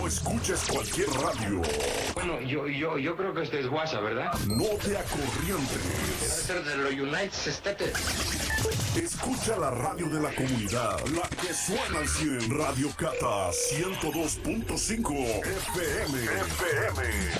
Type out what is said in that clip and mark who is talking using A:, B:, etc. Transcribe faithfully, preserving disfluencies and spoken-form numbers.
A: No escuches cualquier radio.
B: Bueno, yo, yo, yo creo que este es WhatsApp, ¿verdad?
A: No te acorrientes.
B: Debe ser de los United States.
A: Escucha la radio de la comunidad, la que suena al cien. Radio Cata ciento dos punto cinco F M. F M.